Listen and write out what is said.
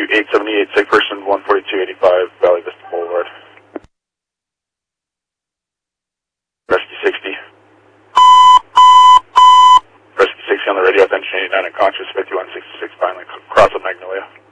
878, sick person 14285, Valley Vista Boulevard. Rescue 60. Rescue 60 on the radio, attention 89 unconscious, 5166, finally cross of Magnolia.